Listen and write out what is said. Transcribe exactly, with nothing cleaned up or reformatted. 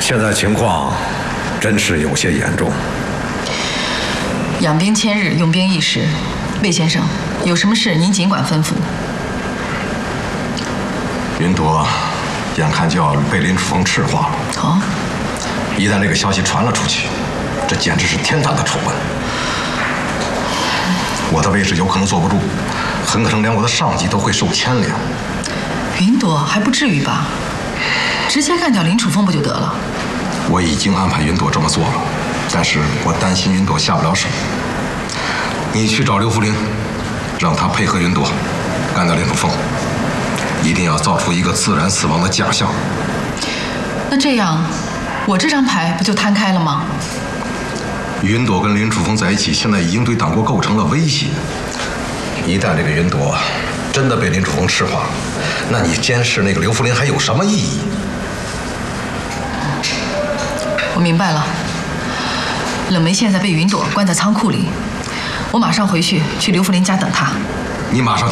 现在情况真是有些严重。 养兵千日，用兵一时。魏先生，有什么事您尽管吩咐。 云朵眼看就要被林楚风赤化了。 哦。 一旦这个消息传了出去，这简直是天大的丑闻。我的卫士有可能坐不住，很可能连我的上级都会受牵连。 云朵还不至于吧？直接干掉林楚风不就得了？ 我已经安排云朵这么做了，但是我担心云朵下不了手。你去找刘福林，让他配合云朵干掉林楚风，一定要造出一个自然死亡的假象。 那这样，我这张牌不就摊开了吗？ 云朵跟林楚风在一起，现在已经对党国构成了威胁。一旦这个云朵真的被林楚风赤化，那你监视那个刘福林还有什么意义？ 我明白了。冷梅现在被云朵关在仓库里，我马上回去去刘福林家等他。 你马上。